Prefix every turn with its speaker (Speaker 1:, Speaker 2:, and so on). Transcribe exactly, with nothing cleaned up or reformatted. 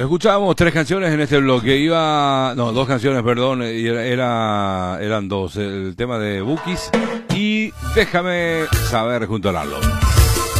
Speaker 1: Escuchábamos tres canciones en este bloque. Iba, no, dos canciones, perdón, y era, era- eran dos. El tema de Bukis y Déjame Saber junto a Lalo.